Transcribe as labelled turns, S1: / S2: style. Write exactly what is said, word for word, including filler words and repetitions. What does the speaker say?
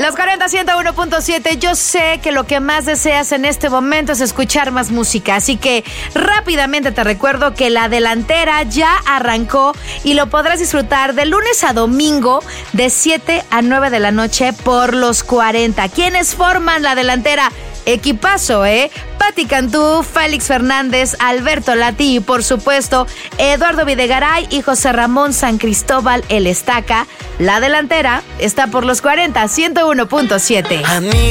S1: Los cuarenta, ciento uno punto siete. Yo sé que lo que más deseas en este momento es escuchar más música, así que rápidamente te recuerdo que la delantera ya arrancó y lo podrás disfrutar de lunes a domingo de siete a nueve de la noche por los cuarenta. ¿Quiénes forman la delantera? Equipazo, ¿eh? Pati Cantú, Félix Fernández, Alberto Lati y, por supuesto, Eduardo Videgaray y José Ramón San Cristóbal el Estaca. La delantera está por los cuarenta, ciento uno punto siete.